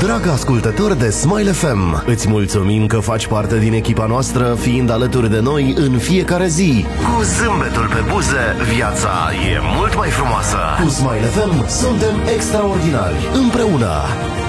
Drag ascultător de Smile FM, îți mulțumim că faci parte din echipa noastră, fiind alături de noi în fiecare zi. Cu zâmbetul pe buze, viața e mult mai frumoasă. Cu Smile FM suntem extraordinari, împreună.